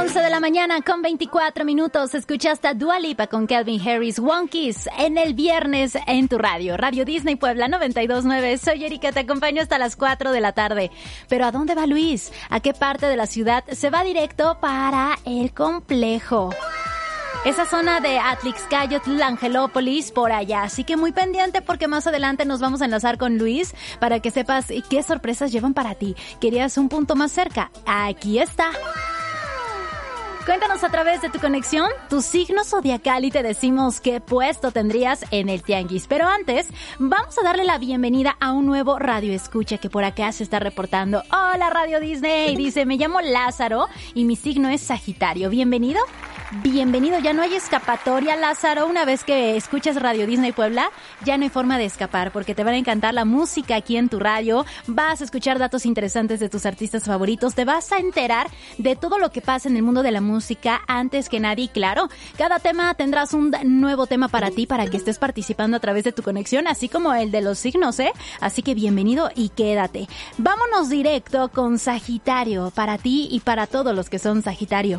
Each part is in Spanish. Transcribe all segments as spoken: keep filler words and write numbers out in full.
once de la mañana con veinticuatro minutos. Escuchaste a Dua Lipa con Calvin Harris, Wonkies, en el viernes en tu radio. Radio Disney Puebla noventa y dos punto nueve. Soy Erika, te acompaño hasta las cuatro de la tarde. Pero ¿a dónde va Luis? ¿A qué parte de la ciudad? Se va directo para el complejo. Esa zona de Atlixcayotl, Angelópolis, por allá. Así que muy pendiente porque más adelante nos vamos a enlazar con Luis para que sepas qué sorpresas llevan para ti. ¿Querías un punto más cerca? Aquí está. Cuéntanos a través de tu conexión, tu signo zodiacal y te decimos qué puesto tendrías en el tianguis. Pero antes, vamos a darle la bienvenida a un nuevo radio escucha que por acá se está reportando. Hola Radio Disney, dice, me llamo Lázaro y mi signo es Sagitario. Bienvenido. Bienvenido, ya no hay escapatoria, Lázaro. Una vez que escuchas Radio Disney Puebla, ya no hay forma de escapar porque te van a encantar la música aquí en tu radio. Vas a escuchar datos interesantes de tus artistas favoritos. Te vas a enterar de todo lo que pasa en el mundo de la música antes que nadie. Y claro, cada tema tendrás un nuevo tema para ti para que estés participando a través de tu conexión, así como el de los signos, ¿eh? Así que bienvenido y quédate. Vámonos directo con Sagitario, para ti y para todos los que son Sagitario.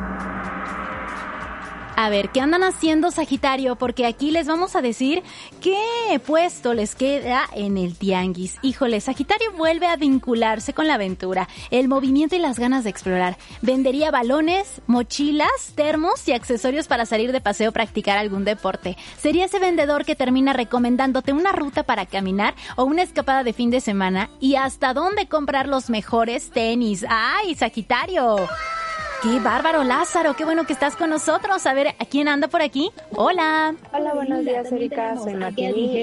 A ver, ¿qué andan haciendo, Sagitario? Porque aquí les vamos a decir qué puesto les queda en el tianguis. Híjole, Sagitario vuelve a vincularse con la aventura, el movimiento y las ganas de explorar. Vendería balones, mochilas, termos y accesorios para salir de paseo o practicar algún deporte. Sería ese vendedor que termina recomendándote una ruta para caminar o una escapada de fin de semana y hasta dónde comprar los mejores tenis. ¡Ay, Sagitario! ¡Qué bárbaro, Lázaro! ¡Qué bueno que estás con nosotros! A ver, ¿a quién anda por aquí? ¡Hola! Hola, buenos días, Erika. Soy Martín.